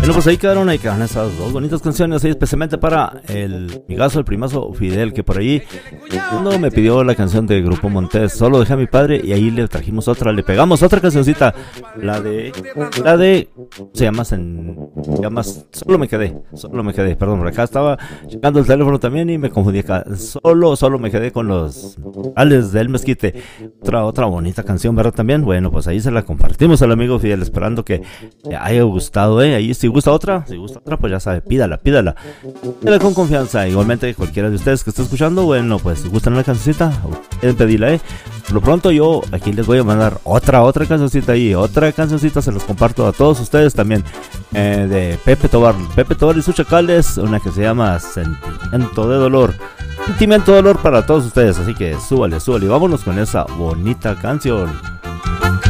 Bueno, pues ahí quedaron esas dos bonitas canciones, ahí especialmente para el migazo, el primazo Fidel, que por ahí uno me pidió la canción de Grupo Montés, Solo dejé a mi padre, y ahí le trajimos otra, le pegamos otra cancioncita, la de, se llama Solo me quedé, perdón, por acá estaba checando el teléfono también y me confundí acá, solo me quedé con los Ales del Mezquite, otra bonita canción, ¿verdad? También, bueno, pues ahí se la compartimos al amigo Fidel, esperando que le haya gustado, ahí si gusta otra, pues ya sabe, pídala con confianza. Igualmente cualquiera de ustedes que esté escuchando, bueno, pues si gustan una cancioncita, pueden pedirla, Por lo pronto yo aquí les voy a mandar otra cancioncita ahí, se los comparto a todos ustedes también, de Pepe Tobar y sus Chacales, una que se llama Sentimiento de Dolor para todos ustedes, así que súbale, y vámonos con esa bonita canción.